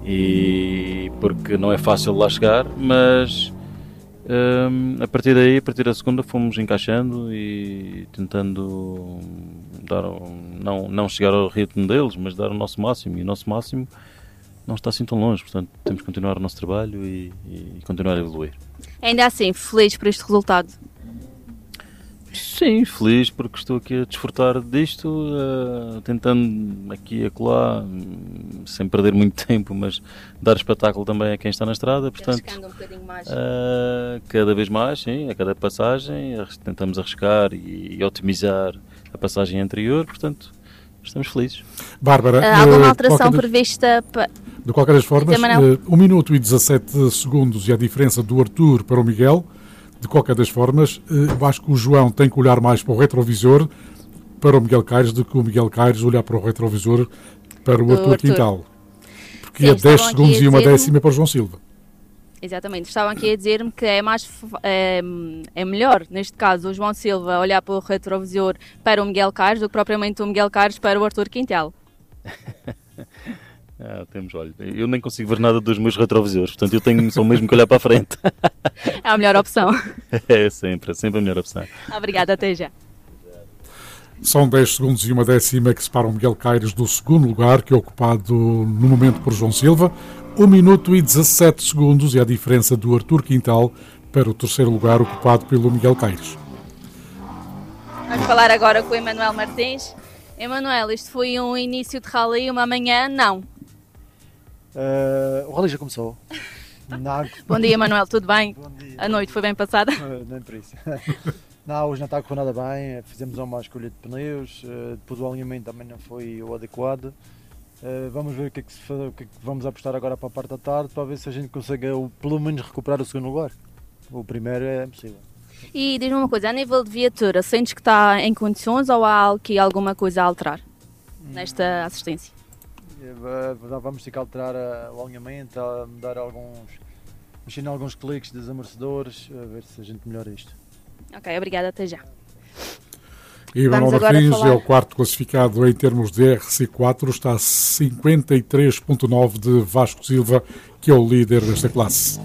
e porque não é fácil lá chegar, mas a partir daí, a partir da segunda, fomos encaixando e tentando dar, não chegar ao ritmo deles, mas dar o nosso máximo, e o nosso máximo não está assim tão longe, portanto temos que continuar o nosso trabalho e continuar a evoluir. Ainda assim, feliz por este resultado? Sim, feliz porque estou aqui a desfrutar disto, tentando aqui e acolá, sem perder muito tempo, mas dar espetáculo também a quem está na estrada, portanto, Arriscando um bocadinho mais. cada vez mais, sim, a cada passagem, tentamos arriscar e otimizar a passagem anterior, portanto, estamos felizes. Bárbara, Há alguma alteração prevista? De qualquer das formas, 1 minuto e 17 segundos e a diferença do Artur para o Miguel. De qualquer das formas, eu acho que o João tem que olhar mais para o retrovisor para o Miguel Caires do que o Miguel Caires olhar para o retrovisor para o Artur Quintal. Porque sim, é 10 segundos e uma décima para o João Silva. Exatamente, estavam aqui a dizer-me que é melhor, neste caso, o João Silva olhar para o retrovisor para o Miguel Caires do que propriamente o Miguel Caires para o Artur Quintal. Olha, eu nem consigo ver nada dos meus retrovisores, portanto eu tenho só mesmo que olhar para a frente. É a melhor opção. É sempre a melhor opção. Obrigada, até já. São 10 segundos e uma décima que separam Miguel Caires do segundo lugar, que é ocupado no momento por João Silva. 1 minuto e 17 segundos e a diferença do Artur Quintal para o terceiro lugar, ocupado pelo Miguel Caires. Vamos falar agora com o Emanuel Martins. Emanuel, isto foi um início de rally, uma manhã, não? O rally já começou. Bom dia, Emanuel, tudo bem? Bom dia. A noite foi bem passada? Nem por isso. Não, hoje não está a correr nada bem. Fizemos uma escolha de pneus, depois o alinhamento também não foi o adequado. Vamos ver o que é que vamos apostar agora para a parte da tarde, para ver se a gente consegue pelo menos recuperar o segundo lugar. O primeiro é impossível. E diz-me uma coisa, a nível de viatura, sentes que está em condições ou há aqui alguma coisa a alterar nesta assistência? Vamos ter que alterar o alinhamento, mexer em alguns cliques dos amortecedores, a ver se a gente melhora isto. Ok, obrigada, até já. E Emanuel Martins é o quarto classificado em termos de RC4, está a 53.9 de Vasco Silva, que é o líder desta classe.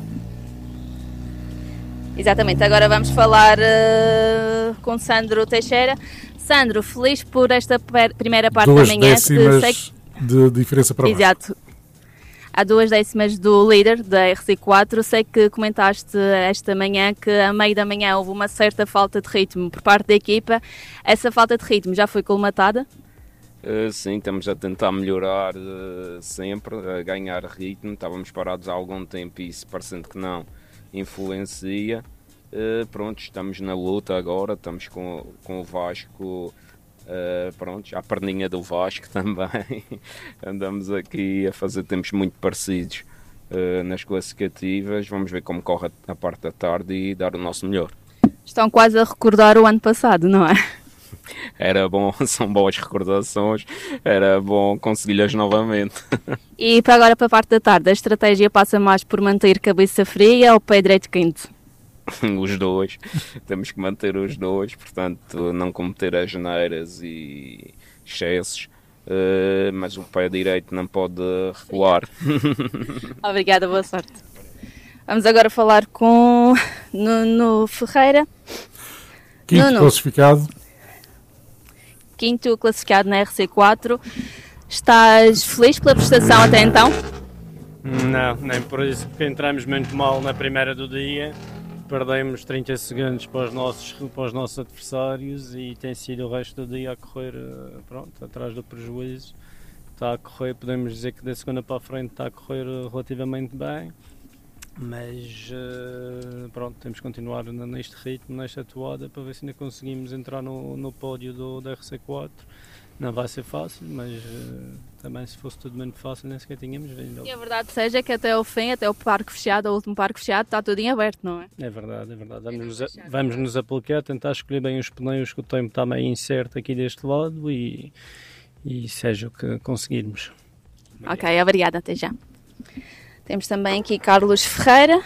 Exatamente, agora vamos falar com Sandro Teixeira. Sandro, feliz por esta primeira parte da manhã. 2 décimas de diferença para baixo. Exato. Há 2 décimas do líder da RC4. Sei que comentaste esta manhã que a meio da manhã houve uma certa falta de ritmo por parte da equipa. Essa falta de ritmo já foi colmatada? Sim, estamos a tentar melhorar sempre, a ganhar ritmo. Estávamos parados há algum tempo e isso parecendo que não influencia. Pronto, estamos na luta agora, estamos com o Vasco, pronto, a perninha do Vasco também. Andamos aqui a fazer tempos muito parecidos nas classificativas. Vamos ver como corre a parte da tarde e dar o nosso melhor. Estão quase a recordar o ano passado, não é? Era bom, são boas recordações, era bom consegui-las novamente. E para agora, para a parte da tarde, a estratégia passa mais por manter cabeça fria ou pé direito quente? Os dois, temos que manter os dois, portanto não cometer as asneiras e excessos, mas o pé direito não pode recuar. Obrigada, boa sorte. Vamos agora falar com Nuno Ferreira. Quinto classificado. Quinto classificado na RC4. Estás feliz pela prestação até então? Não, nem por isso, porque entramos muito mal na primeira do dia. Perdemos 30 segundos para os nossos adversários e tem sido o resto do dia a correr atrás do prejuízo. Está a correr, podemos dizer que da segunda para a frente está a correr relativamente bem, mas temos que continuar neste ritmo, nesta toada, para ver se ainda conseguimos entrar no pódio da RC4. Não vai ser fácil, mas também se fosse tudo muito fácil nem sequer tínhamos vindo. E a verdade seja que até o fim, até o parque fechado, o último parque fechado, está tudo em aberto, não é? É verdade. Vamos nos aplicar, tentar escolher bem os pneus, que o tempo está meio incerto aqui deste lado e seja o que conseguirmos. Ok, obrigada, até já. Temos também aqui Carlos Ferreira.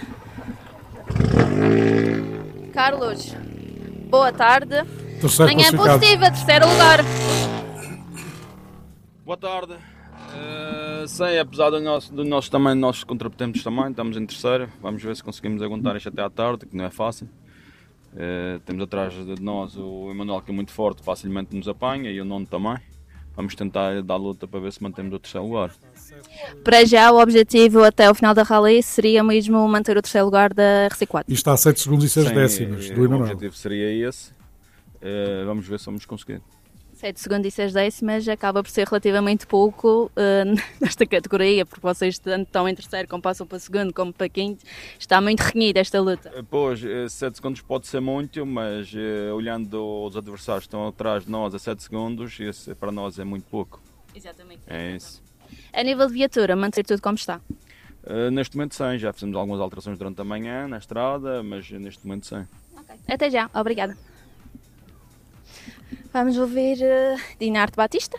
Carlos, boa tarde. Terceiro Manhã classificado. positiva, terceiro lugar. Boa tarde. Sim, apesar do nosso tamanho, nós contrapotentes também, estamos em terceiro. Vamos ver se conseguimos aguentar isto até à tarde, que não é fácil. Temos atrás de nós o Emanuel, que é muito forte, facilmente nos apanha, e o Nono também. Vamos tentar dar luta para ver se mantemos o terceiro lugar. Para já, o objetivo até o final da rally seria mesmo manter o terceiro lugar da RC4. E está a 7 segundos e 6 décimos do Emanuel. O objetivo seria esse. Vamos ver se vamos conseguir. 7 segundos e 6 décimas acaba por ser relativamente pouco nesta categoria, porque vocês tanto estão em terceiro, como passam para segundo, como para quinto. Está muito renhida esta luta. Pois, 7 segundos pode ser muito, mas olhando os adversários que estão atrás de nós a 7 segundos, esse para nós é muito pouco. Exatamente. É isso. A nível de viatura, manter tudo como está? Neste momento sim, já fizemos algumas alterações durante a manhã na estrada, mas neste momento sim. Okay. Até já, obrigada. Vamos ouvir Dinarte Batista.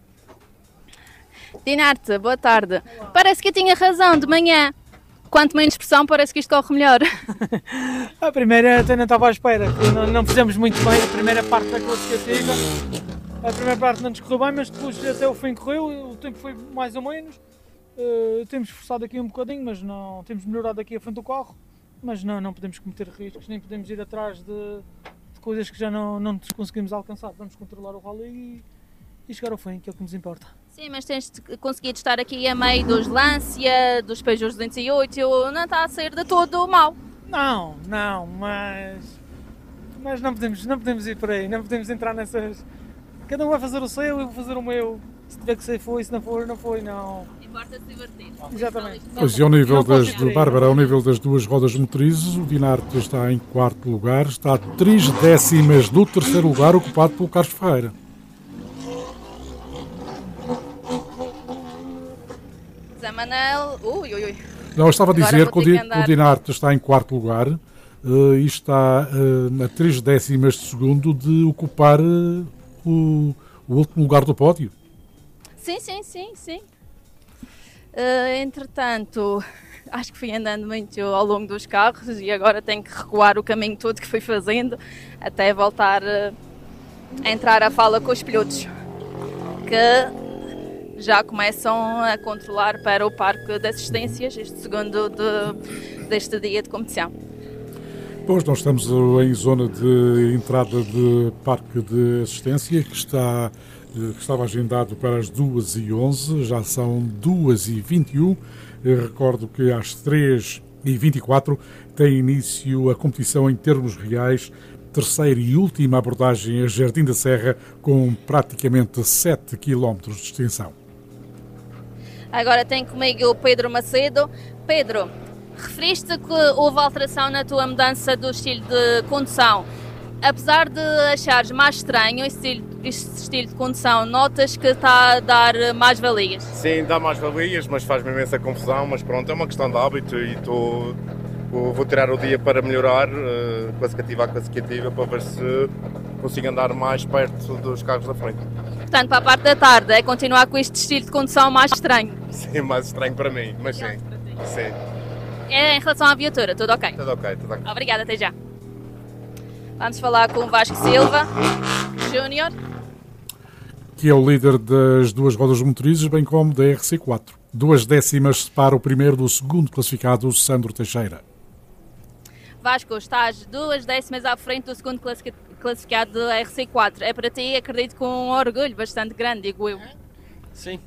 Dinarte, boa tarde. Parece que eu tinha razão, de manhã. Quanto menos pressão, parece que isto corre melhor. A primeira até não estava à espera. Não fizemos muito bem a primeira parte da classificativa. A primeira parte não nos correu bem, mas depois até o fim correu. O tempo foi mais ou menos. Temos esforçado aqui um bocadinho, mas não temos melhorado aqui a frente do carro. Mas não podemos cometer riscos, nem podemos ir atrás de coisas que já não nos conseguimos alcançar. Vamos controlar o rally e chegar ao fim, que é o que nos importa. Sim, mas tens conseguido estar aqui a meio dos Lancia, dos Peugeot 208, não está a sair de todo mal. Não, mas não podemos ir por aí, não podemos entrar nessas... Cada um vai fazer o seu, eu vou fazer o meu. Se tiver que ser foi, se não for, não foi, não. Importa-se divertir. Exatamente. Pois, e ao nível Bárbara, ao nível das duas rodas motrizes, o Dinarte está em quarto lugar, está a 3 décimas do terceiro lugar, ocupado pelo Carlos Ferreira. Zé Manel, Não, eu estava a dizer que o Dinarte está em quarto lugar e está a 3 décimas de segundo de ocupar o último lugar do pódio. Sim. Entretanto, acho que fui andando muito ao longo dos carros e agora tenho que recuar o caminho todo que fui fazendo até voltar a entrar a fala com os pilotos que já começam a controlar para o parque de assistências este segundo deste dia de competição. Pois, nós estamos em zona de entrada de parque de assistência que estava agendado para as 2h11, já são 2h21. Recordo que às 3h24 tem início a competição em termos reais, terceira e última abordagem a Jardim da Serra, com praticamente 7 km de extensão. Agora tem comigo o Pedro Macedo. Pedro, referiste que houve alteração na tua mudança do estilo de condução. Apesar de achares mais estranho este estilo de condução, notas que está a dar mais-valias? Sim, dá mais-valias, mas faz-me imensa confusão. Mas pronto, é uma questão de hábito e vou tirar o dia para melhorar, classificativa a classificativa, para ver se consigo andar mais perto dos carros da frente. Portanto, para a parte da tarde, é continuar com este estilo de condução mais estranho? Sim, mais estranho para mim, mas sim. Em relação à viatura, tudo ok? Tudo ok. Obrigada, até já. Vamos falar com o Vasco Silva Júnior, que é o líder das duas rodas motrizes, bem como da RC4. 2 décimas separa o primeiro do segundo classificado, o Sandro Teixeira. Vasco, estás 2 décimas à frente do segundo classificado da RC4. É para ti, acredito, com um orgulho bastante grande, digo eu. Sim,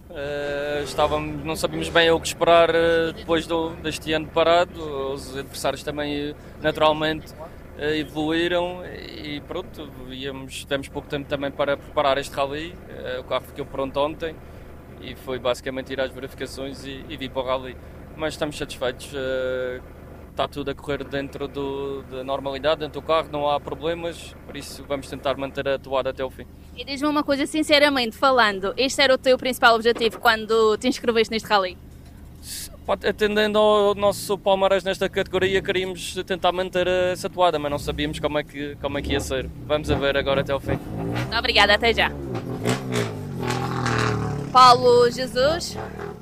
não sabíamos bem o que esperar depois deste ano parado. Os adversários também, naturalmente, evoluíram e pronto, tivemos pouco tempo também para preparar este rally. O carro ficou pronto ontem e foi basicamente ir às verificações e vir para o rally. Mas estamos satisfeitos, está tudo a correr dentro da normalidade, dentro do carro, não há problemas, por isso vamos tentar manter a toada até o fim. E diz-me uma coisa, sinceramente falando, este era o teu principal objetivo quando te inscreveste neste rally? Atendendo ao nosso palmarés nesta categoria, queríamos tentar manter essa toada, mas não sabíamos como é que ia ser. Vamos a ver agora até ao fim. Obrigada, até já. Paulo Jesus.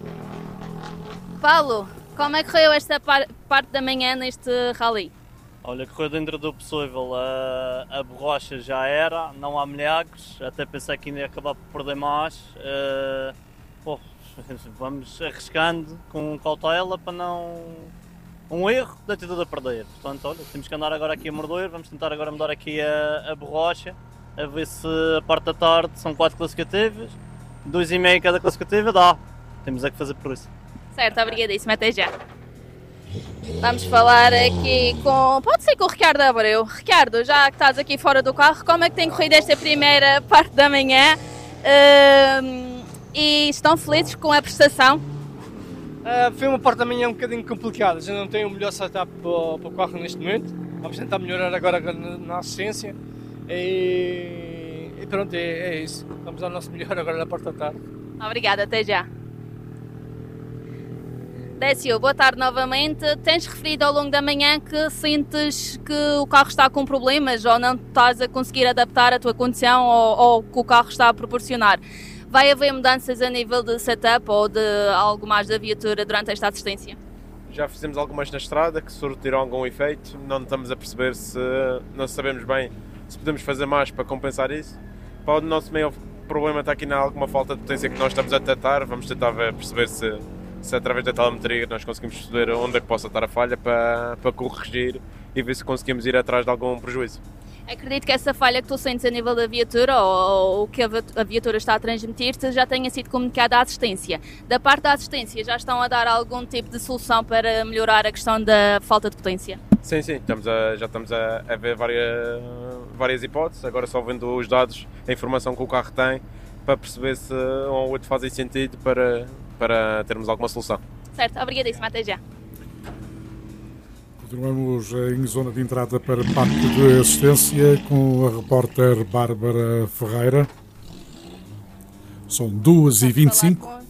Paulo, como é que correu esta parte da manhã neste rally? Olha, correu dentro do possível. A borracha já era, não há milagres. Até pensei que ainda ia acabar por perder mais. vamos arriscando com cautela para não... Um erro deita tudo a perder. Portanto, olha, temos que andar agora aqui a morder, vamos tentar agora mudar aqui a borracha, a ver se a parte da tarde são 4 classificativas, 2,5 cada classificativa, dá. Temos é que fazer por isso. Certo, obrigadíssimo, até já. Vamos falar aqui com... Pode ser com o Ricardo Abreu. Ricardo, já que estás aqui fora do carro, como é que tem corrido esta primeira parte da manhã? E estão felizes com a prestação? Foi uma parte da manhã um bocadinho complicada, já não tenho o melhor setup para o carro neste momento. Vamos tentar melhorar agora na assistência e pronto, é isso. Vamos ao nosso melhor agora na parte da tarde. Obrigada, até já. Décio, boa tarde novamente. Tens referido ao longo da manhã que sentes que o carro está com problemas ou não estás a conseguir adaptar a tua condição ou que o carro está a proporcionar. Vai haver mudanças a nível de setup ou de algo mais da viatura durante esta assistência? Já fizemos algumas na estrada que surtiram algum efeito, não estamos a perceber se não sabemos bem se podemos fazer mais para compensar isso. O nosso maior problema está aqui na alguma falta de potência que nós estamos a detectar, vamos tentar perceber se através da telemetria nós conseguimos perceber onde é que possa estar a falha para corrigir e ver se conseguimos ir atrás de algum prejuízo. Acredito que essa falha que tu sentes a nível da viatura ou o que a viatura está a transmitir-te já tenha sido comunicada à assistência. Da parte da assistência, já estão a dar algum tipo de solução para melhorar a questão da falta de potência? Sim, já estamos a ver várias hipóteses, agora só vendo os dados, a informação que o carro tem, para perceber se um ou outro fazem sentido para termos alguma solução. Certo, obrigadíssima, até já. Continuamos em zona de entrada para parte de assistência com a repórter Bárbara Ferreira. São 2h25.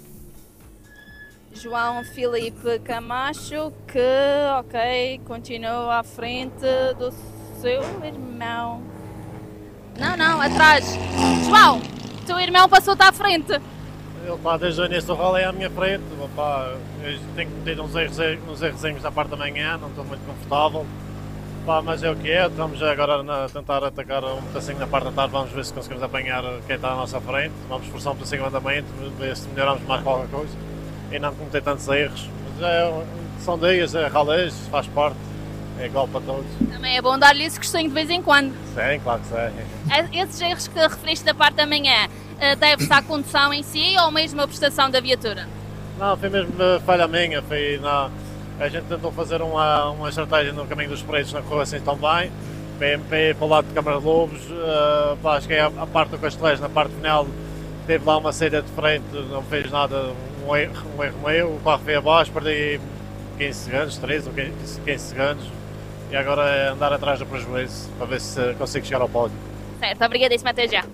João Filipe Camacho, que, continua à frente do seu irmão. Não, atrás. João, teu irmão passou-te à frente. Ele desde o início do rally à minha frente. Eu tenho metido uns erros da parte da manhã, não estou muito confortável. Mas é o que é, estamos agora a tentar atacar um pedacinho na parte da tarde, vamos ver se conseguimos apanhar quem está à nossa frente. Vamos esforçar um pedacinho de andamento, ver se melhoramos mais qualquer coisa e não cometer tantos erros. Mas são dias, rallies, faz parte, é igual para todos. Também é bom dar-lhe esse gostinho de vez em quando. Sim, claro que sim. Esses erros que referiste da parte da manhã, deve-se à condução em si ou mesmo à prestação da viatura? Não, foi mesmo falha minha. A gente tentou fazer uma estratégia no caminho dos pretos, não correu assim tão bem. PMP para o lado de Câmara de Lobos, acho que é a parte do Castelés, na parte final, teve lá uma saída de frente, não fez nada, um erro meu, o carro veio abaixo, perdi 15 segundos, 13 ou 15 segundos, e agora é andar atrás do prejuízo, para ver se consigo chegar ao pódio. Certo, obrigadíssimo, até já.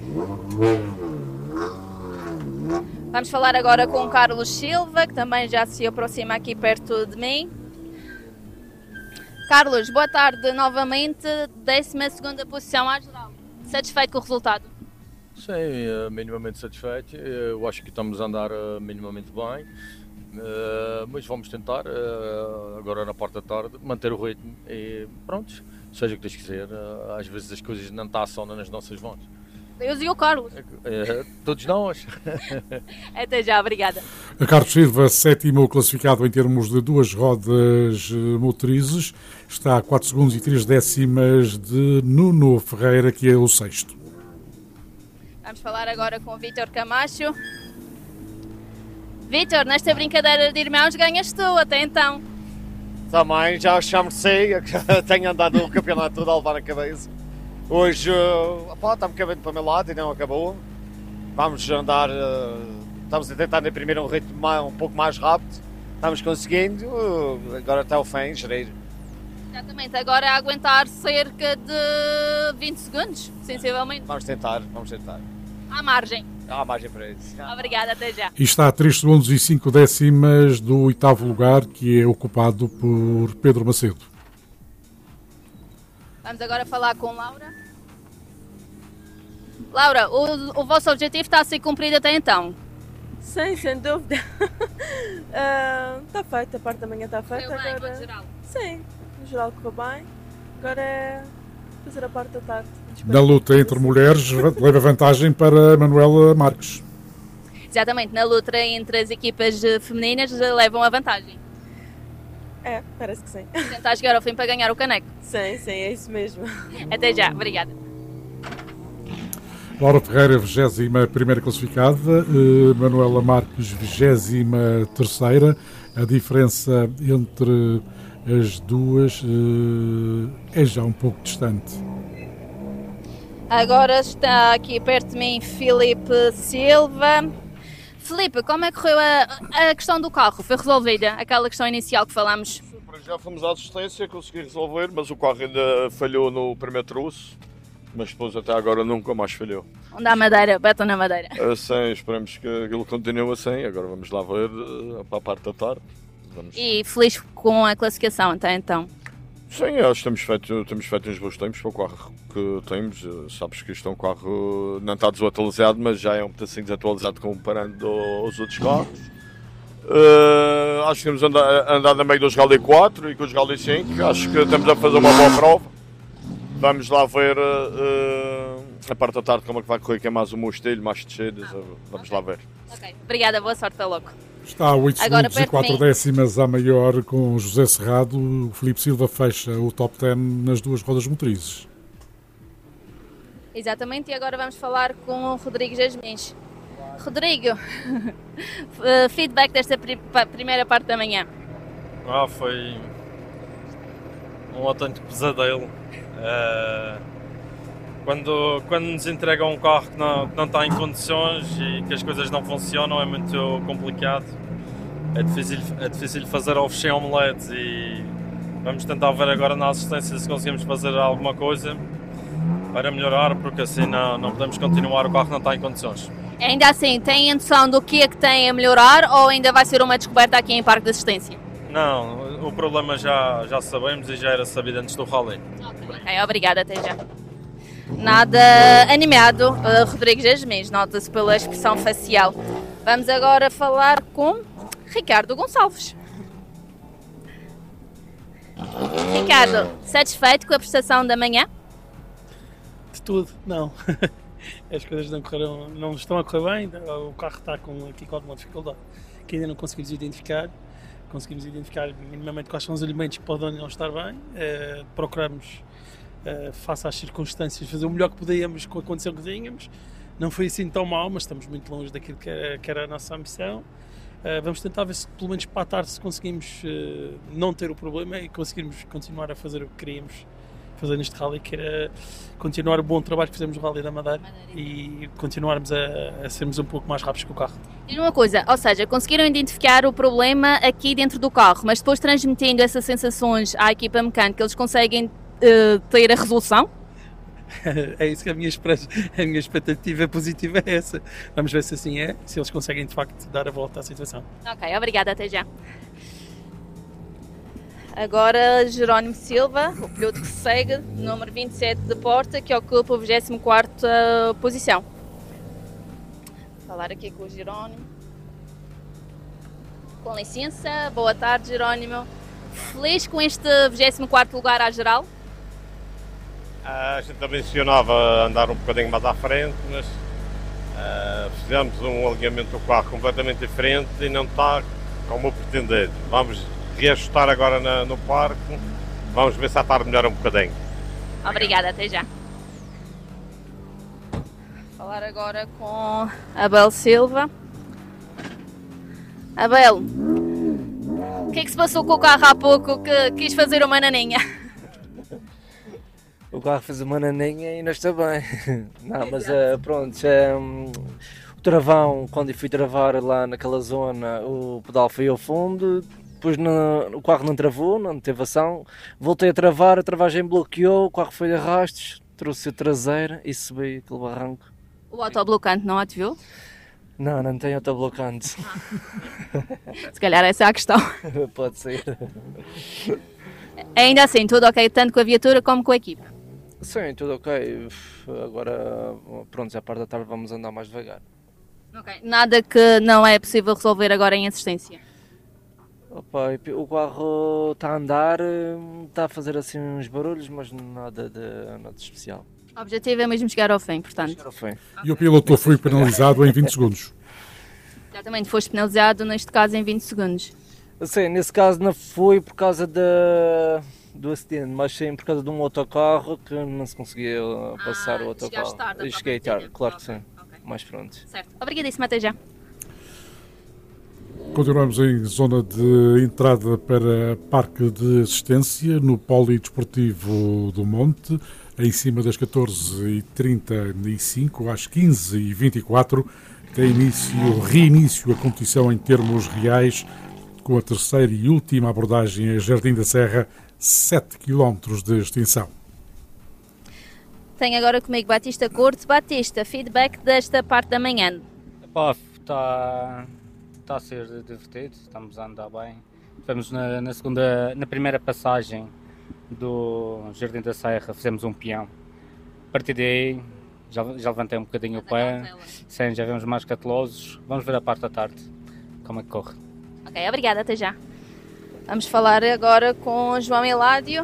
Vamos falar agora com o Carlos Silva, que também já se aproxima aqui perto de mim. Carlos, boa tarde novamente, 12ª posição à geral. Satisfeito com o resultado? Sim, minimamente satisfeito. Eu acho que estamos a andar minimamente bem, mas vamos tentar, agora na parte da tarde, manter o ritmo e pronto, seja o que Deus quiser. Às vezes as coisas não estão só nas nossas mãos. Deus e o Carlos. Todos nós. Até já, obrigada. A Carlos Silva, 7º classificado em termos de 2 rodas motrizes, está a 4 segundos e 3 décimas de Nuno Ferreira, que é o 6º. Vamos falar agora com o Vítor Camacho. Vítor, nesta brincadeira de irmãos ganhas tu até então. Também, já chamo-se, tenho andado o campeonato todo a levar na cabeça. Hoje está um bocadinho para o meu lado e não acabou. Vamos andar, estamos a tentar imprimir um ritmo um pouco mais rápido. Estamos conseguindo, agora até o fim, gerir. Exatamente, agora é aguentar cerca de 20 segundos, sensivelmente. Vamos tentar. À margem. Há margem para isso. Obrigada, até já. E está a 3 segundos e 5 décimas do 8º lugar, que é ocupado por Pedro Macedo. Vamos agora falar com Laura. Laura, o vosso objetivo está a ser cumprido até então? Sim, sem dúvida. Está feito, a parte da manhã está feita. Correu bem, no geral? Sim, no geral correu bem. Agora é fazer a parte da tarde. Na luta entre mulheres, leva vantagem para Manuela Marques. Exatamente, na luta entre as equipas femininas levam a vantagem. É, parece que sim. Tentar chegar ao fim para ganhar o caneco. Sim, é isso mesmo. Até já, obrigada. Laura Ferreira, 21ª classificada, Manuela Marques, 23ª. A diferença entre as duas é já um pouco distante. Agora está aqui perto de mim Filipe Silva. Filipe, como é que correu a questão do carro? Foi resolvida? Aquela questão inicial que falámos? Já fomos à assistência, consegui resolver, mas o carro ainda falhou no primeiro troço. Mas depois até agora nunca mais falhou. Onde há madeira, batam na madeira. Assim, esperemos que aquilo continue assim. Agora vamos lá ver para a parte da tarde. E feliz com a classificação até então? Sim, acho que temos feito uns bons tempos para o carro que temos. Sabes que isto é um carro não está desatualizado, mas já é um pedacinho desatualizado comparando aos outros carros. Acho que temos andado a meio dos Rally 4 e com os Rally 5. Acho que estamos a fazer uma boa prova. Vamos lá ver a parte da tarde como é que vai correr, que é mais o meu estilo, mais descidas. Vamos lá ver. Ok, obrigada, boa sorte, até logo. Está a 8 segundos e 4 décimas à maior com José Cerrado. O Filipe Silva fecha o top 10 nas duas rodas motrizes. Exatamente, e agora vamos falar com o Rodrigo Jasmins. Rodrigo, feedback desta primeira parte da manhã. Foi um autêntico pesadelo. Quando nos entregam um carro que não está em condições e que as coisas não funcionam, é muito complicado. É difícil fazer ovos sem omeletes e vamos tentar ver agora na assistência se conseguimos fazer alguma coisa para melhorar, porque assim não podemos continuar, o carro não está em condições. Ainda assim, tem noção do que é que tem a melhorar ou ainda vai ser uma descoberta aqui em Parque de Assistência? Não, o problema já sabemos e já era sabido antes do rally. Ok, obrigada, até já. Nada animado, Rodrigo Jasmins, nota-se pela expressão facial. Vamos agora falar com Ricardo Gonçalves. Ricardo, satisfeito com a prestação da manhã? De tudo, não. As coisas não estão a correr bem, o carro está aqui com alguma dificuldade que ainda não conseguimos identificar. Conseguimos identificar minimamente quais são os elementos que podem não estar bem. Procuramos, face às circunstâncias, fazer o melhor que podíamos com a condição que tínhamos. Não foi assim tão mal, mas estamos muito longe daquilo que era a nossa ambição. Vamos tentar ver se, pelo menos para a tarde, se conseguimos não ter o problema e conseguirmos continuar a fazer o que queríamos fazer neste rally, que era continuar o bom trabalho que fizemos no Rally da Madeira e continuarmos a sermos um pouco mais rápidos com o carro. Diz uma coisa, ou seja, conseguiram identificar o problema aqui dentro do carro, mas depois transmitindo essas sensações à equipa mecânica, eles conseguem ter a resolução? É isso que a minha expectativa positiva é essa. Vamos ver se assim é, se eles conseguem de facto dar a volta à situação. Ok, obrigada, até já. Agora Jerónimo Silva, o piloto que segue, número 27 de Porta, que ocupa a 24ª posição. Vou falar aqui com o Jerónimo. Com licença, boa tarde, Jerónimo. Feliz com este 24º lugar à geral? A gente ambicionava andar um bocadinho mais à frente, mas fizemos um alinhamento do carro completamente diferente e não está como eu pretender. Vamos reajustar agora no parque, vamos ver se à tarde melhora um bocadinho. Obrigada, até já. Vou falar agora com Abel Silva. Abel, o que é que se passou com o carro há pouco que quis fazer uma naninha? O carro fez uma naninha e não está bem. Não, mas pronto, o travão, quando eu fui travar lá naquela zona, o pedal foi ao fundo. Depois o carro não travou, não teve ação, voltei a travar, a travagem bloqueou, o carro foi de arrastos, trouxe a traseira e subi aquele barranco. O autoblocante não ativou? Não tem autoblocante. Se calhar essa é a questão. Pode ser. Ainda assim, tudo ok, tanto com a viatura como com a equipe? Sim, tudo ok. Agora, pronto, à parte da tarde vamos andar mais devagar. Ok, nada que não é possível resolver agora em assistência? Opa, o carro está a andar, está a fazer assim uns barulhos, mas nada de especial. O objetivo é mesmo chegar ao fim, portanto. Chegar ao fim. E o piloto foi penalizado em 20 segundos. Exatamente, foste penalizado neste caso em 20 segundos. Sim, nesse caso não foi por causa do acidente, mas sim por causa de um autocarro que não se conseguia passar o autocarro. Cheguei tarde, claro que sim. Okay. Mas pronto. Certo. Obrigadíssima, até já. Continuamos em zona de entrada para Parque de Assistência, no Polidesportivo do Monte, em cima das 14h35 às 15h24, tem reinício a competição em termos reais, com a terceira e última abordagem a Jardim da Serra, 7 km de extensão. Tenho agora comigo Batista Corte. Batista, feedback desta parte da manhã. Está a ser divertido, estamos a andar bem. Fomos na primeira passagem do Jardim da Serra, fizemos um peão. A partir daí já levantei um bocadinho o pé, sim, já vemos mais cautelosos. Vamos ver a parte da tarde, como é que corre. Ok, obrigada, até já. Vamos falar agora com o João Eládio.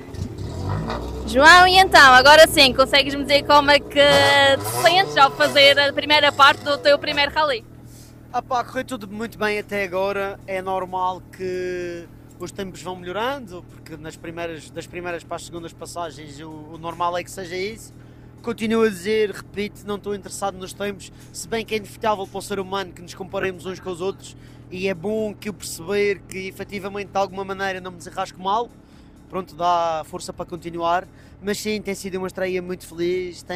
João, e então, agora sim, consegues-me dizer como é que te sentes ao fazer a primeira parte do teu primeiro rally? Correu tudo muito bem até agora. É normal que os tempos vão melhorando, porque das primeiras para as segundas passagens o normal é que seja isso. Continuo a dizer, repito, não estou interessado nos tempos, se bem que é inevitável para o ser humano que nos comparemos uns com os outros, e é bom que eu perceber que efetivamente de alguma maneira não me desenrasco mal, pronto, dá força para continuar, mas sim, tem sido uma estreia muito feliz,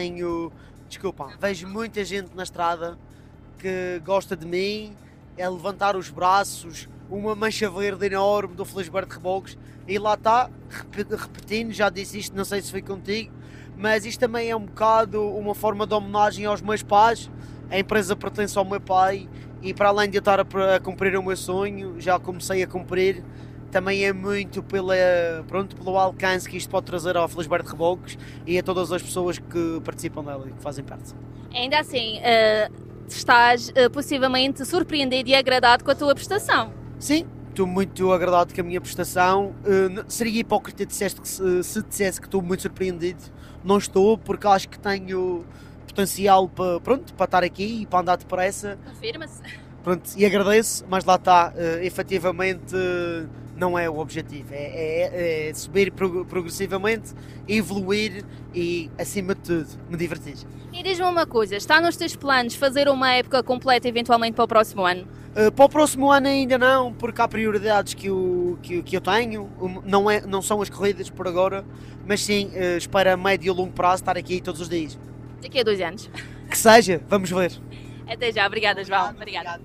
vejo muita gente na estrada que gosta de mim, é levantar os braços, uma mancha verde enorme do Felisberto Reboucos, e lá está, repetindo, já disse isto, não sei se foi contigo, mas isto também é um bocado uma forma de homenagem aos meus pais. A empresa pertence ao meu pai e, para além de eu estar a cumprir o meu sonho, já comecei a cumprir, também é muito pelo alcance que isto pode trazer ao Felisberto Reboucos e a todas as pessoas que participam dela e que fazem parte. Ainda assim, estás possivelmente surpreendido e agradado com a tua prestação? Sim, estou muito agradado com a minha prestação. Seria hipócrita se dissesse que estou muito surpreendido. Não estou, porque acho que tenho potencial para estar aqui e para andar depressa. Confirma-se. E agradeço, mas lá está, efetivamente não é o objetivo, é subir progressivamente, evoluir e, acima de tudo, me divertir. E diz-me uma coisa, está nos teus planos fazer uma época completa eventualmente para o próximo ano? Para o próximo ano ainda não, porque há prioridades que eu tenho, não são as corridas por agora, mas sim, espero a médio e longo prazo estar aqui todos os dias. Daqui a 2 anos. Que seja, vamos ver. Até já, obrigada João. Obrigada.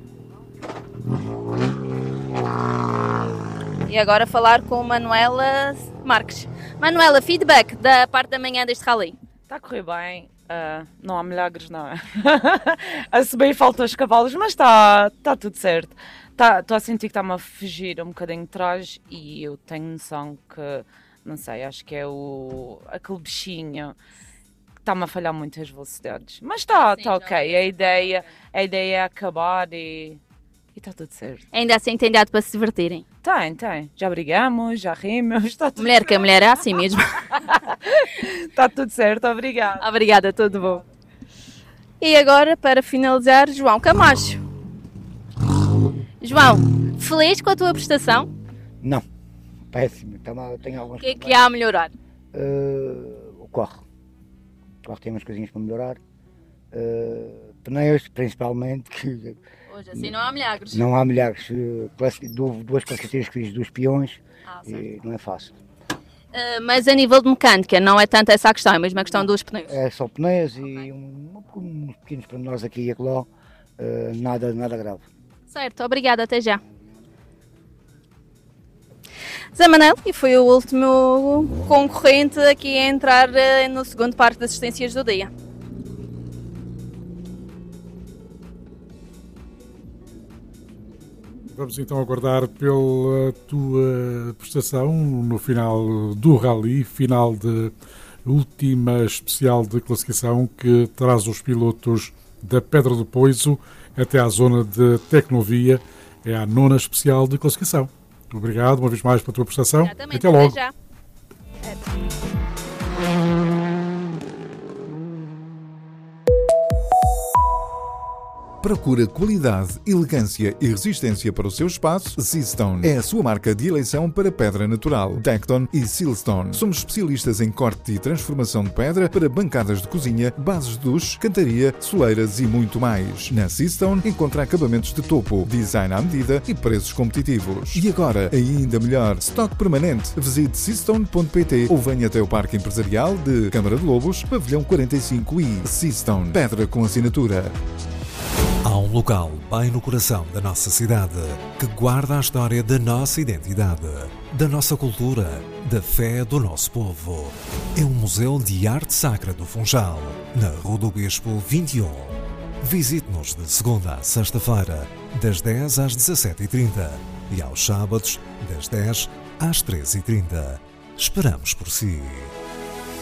E agora falar com Manuela Marques. Manuela, feedback da parte da manhã deste rally. Está a correr bem. Não há milagres, não é? A subir faltam os cavalos, mas está tudo certo. Estou a sentir que está-me a fugir um bocadinho de trás e eu tenho noção que, não sei, acho que é aquele bichinho que está-me a falhar muito as velocidades. Mas está ok, a ideia é acabar e está tudo certo. Ainda assim tem dado para se divertirem? Tem. Já brigamos, já rimos. Está tudo mulher que a mulher é assim mesmo. Está tudo certo, obrigada. Obrigada, tudo bom. E agora, para finalizar, João Camacho. João, feliz com a tua prestação? Não, péssimo. Tenho algumas coisas. O que há a melhorar? O carro. O carro tem umas coisinhas para melhorar. Pneus, principalmente, que... Hoje assim não há milagres. Não há milagres. 2 classificações que fiz dos peões e não é fácil. Mas a nível de mecânica, não é tanto essa a questão, é mesmo a questão dos pneus? É só pneus e uns pequenos pormenores aqui e acolá, nada grave. Certo, obrigada, até já. Zé Manel, e foi o último concorrente aqui a entrar no segundo parque de assistências do dia. Vamos então aguardar pela tua prestação no final do rally, final de última especial de classificação que traz os pilotos da Pedra do Poiso até à zona de Tecnovia. É a 9ª especial de classificação. Obrigado uma vez mais pela tua prestação. Até logo. Até já. Procura qualidade, elegância e resistência para o seu espaço? Seastone é a sua marca de eleição para pedra natural. Tecton e Sealstone. Somos especialistas em corte e transformação de pedra para bancadas de cozinha, bases de duche, cantaria, soleiras e muito mais. Na Seastone encontra acabamentos de topo, design à medida e preços competitivos. E agora, ainda melhor, estoque permanente. Visite seastone.pt ou venha até o Parque Empresarial de Câmara de Lobos, Pavilhão 45i. Seastone, pedra com assinatura. Há um local bem no coração da nossa cidade que guarda a história da nossa identidade, da nossa cultura, da fé do nosso povo. É o Museu de Arte Sacra do Funchal, na Rua do Bispo 21. Visite-nos de segunda a sexta-feira, das 10 às 17h30 e aos sábados, das 10 às 13h30. Esperamos por si.